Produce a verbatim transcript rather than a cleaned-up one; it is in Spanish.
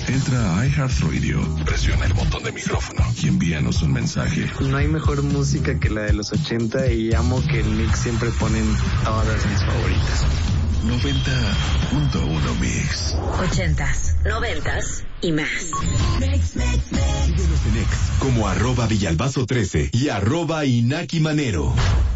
Entra a iHeartRadio, presiona el botón de micrófono y envíanos un mensaje. No hay mejor música que la de los ochenta y amo que el mix siempre ponen todas mis favoritas. noventa punto uno Mix. Ochentas, noventas y más. Síguenos en X como arroba Villalbazo trece y arroba Inaki Manero.